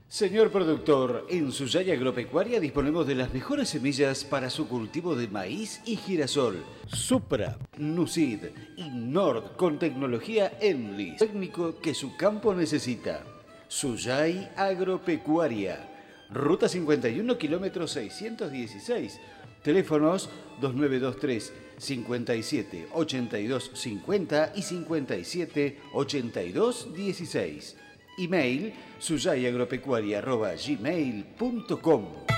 Señor productor, en Suyay Agropecuaria disponemos de las mejores semillas para su cultivo de maíz y girasol. Supra, Nucid y Nord con tecnología Enlis, técnico que su campo necesita. Suyay Agropecuaria, Ruta 51, kilómetro 616. Teléfonos 2923 57 82 50 y 57 82 16. Email suyayagropecuaria@gmail.com.